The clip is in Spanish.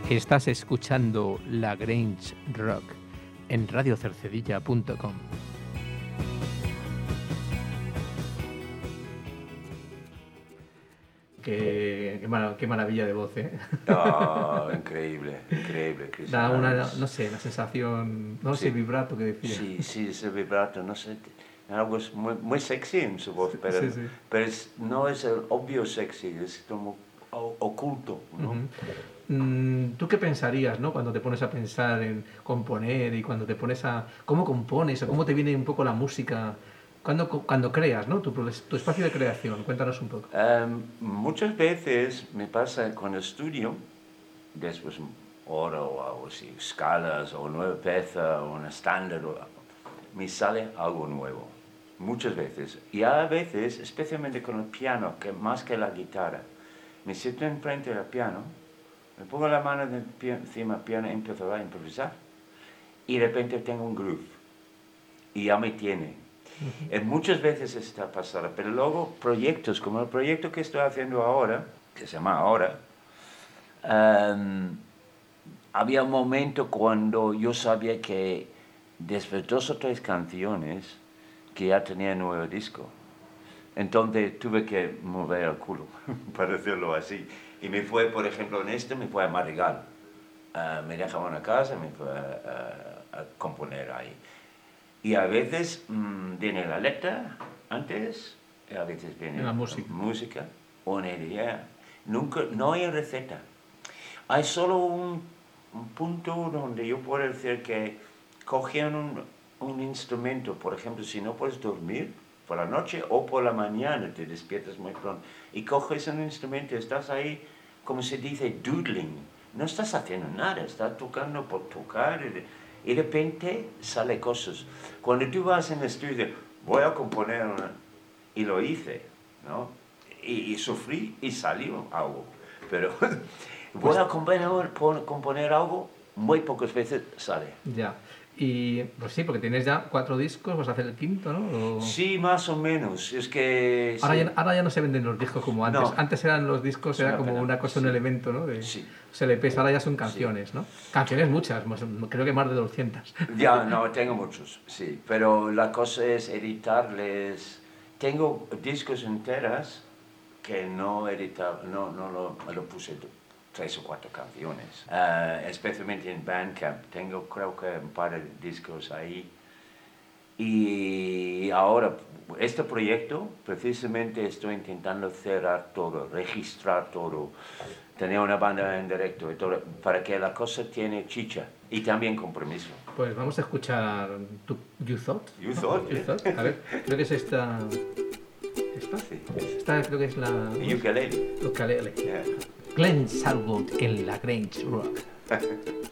Estás escuchando La Grange Rock en radiocercedilla.com. Qué maravilla de voz, ¿eh? Oh, increíble, Chris Da una, Barnes. no sé, la sensación, no sé, Sí. vibrato que decía. Sí, ese vibrato, no sé, algo es muy sexy en su voz, pero, Sí, sí. pero no es el obvio sexy, es como oculto, ¿no? ¿Tú qué pensarías, ¿no? Cuando te pones a pensar en componer y cuando te pones a... ¿Cómo compones o cómo te viene un poco la música? Cuando creas, ¿no? Tu espacio de creación, cuéntanos un poco. Muchas veces me pasa cuando estudio, después hora o algo así, escalas o nueva pieza o una estándar, me sale algo nuevo, muchas veces. Y a veces, especialmente con el piano, que más que la guitarra, me siento enfrente del piano, me pongo la mano encima del piano y empiezo a improvisar. Y de repente tengo un groove. Y ya me tiene. Muchas veces está pasando, pero luego proyectos, como el proyecto que estoy haciendo ahora, que se llama Ahora, había un momento cuando yo sabía que después de 2 o 3 canciones que ya tenía un nuevo disco. Entonces tuve que mover el culo, para decirlo así. Y me fue, por ejemplo, en me fue a Madrigal. Me dejaba una casa y me fue a componer ahí. Y a veces viene la letra antes, y a veces viene la música o una idea. No hay receta. Hay solo un punto donde yo puedo decir que cogiendo un instrumento, por ejemplo, si no puedes dormir por la noche o por la mañana, te despiertas muy pronto, y coges un instrumento, estás ahí, como se dice, doodling. No estás haciendo nada, estás tocando por tocar, y de repente sale cosas. Cuando tú vas en el estudio, voy a componer y lo hice, ¿no? Y sufrí y salió algo. Pero voy a componer algo, muy pocas veces sale. Ya. Y pues sí, porque tienes ya 4 discos, vas a hacer el 5º, ¿no? O... Sí, más o menos. Es que... Ahora ya no se venden los discos como antes. No. Antes eran los discos, era como una cosa, sí. un elemento, ¿no? De sí. LPs, ahora ya son canciones, sí. ¿no? Canciones muchas, creo que más de 200. Ya, no, tengo muchos, sí. Pero la cosa es editarles. Tengo discos enteras que no editaba, no lo puse 3 o 4 canciones. Especialmente en Bandcamp. Tengo creo que un par de discos ahí. Y ahora, este proyecto, precisamente estoy intentando cerrar todo, registrar todo, tener una banda en directo y todo, para que la cosa tiene chicha y también compromiso. Pues vamos a escuchar You Thought. You Thought, You Thought. A ver, creo que es esta. Sí. Esta creo que es la... Ukulele. Ukulele. Yeah. Glenn Salwood en La Grange Rock.